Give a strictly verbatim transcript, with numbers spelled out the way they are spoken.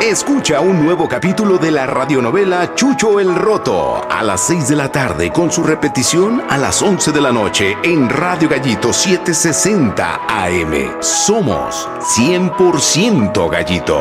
Escucha un nuevo capítulo de la radionovela Chucho el Roto a las seis de la tarde con su repetición a las once de la noche en Radio Gallito setecientos sesenta A M. Somos cien por ciento Gallito.